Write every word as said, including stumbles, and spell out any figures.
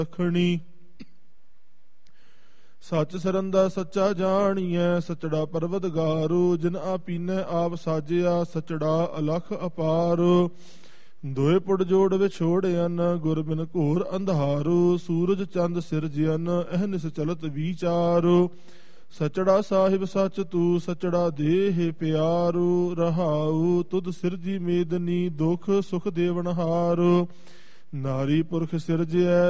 ਰੱਖਣੀ। ਸੱਚ ਸਰੰਦਾ ਸੱਚਾ ਜਾਣੀਐ, ਸਚੜਾ ਪਰਵਤਗਾਰੂ। ਜਿਨ ਆਪੀਨੈ ਆਪ ਸਾਜਿਆ, ਸਚੜਾ ਅਲਖ ਅਪਾਰੂ। ਦੋਏ ਪੁੜ ਜੋੜ ਵਿਛੋੜਿਅਨ, ਗੁਰ ਬਿਨ ਘੋਰ ਅੰਧਾਰੂ। ਸੂਰਜ ਚੰਦ ਸਿਰਜਿਅਨ, ਅਹਨਿਸ ਚਲਤ ਵਿਚਾਰੂ। ਸਚੜਾ ਸਾਹਿਬ ਸਚ ਤੂ, ਸਚੜਾ ਦੇਹ ਪਿਆਰੂ। ਰਹਾਉ ਤੁਧ ਸਿਰਜੀ ਮੇਦਨੀ, ਦੁਖ ਸੁਖ ਦੇਵਨਹਾਰੂ। ਨਾਰੀ ਪੁਰਖ ਸਿਰਜਿਐ